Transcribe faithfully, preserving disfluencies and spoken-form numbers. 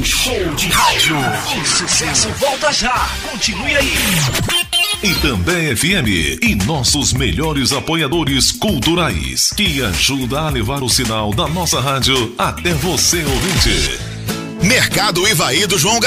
show de rádio. O sucesso volta já. Continue aí. Itambé F M e nossos melhores apoiadores culturais, que ajuda a levar o sinal da nossa rádio até você, ouvinte. Mercado Ivaí do João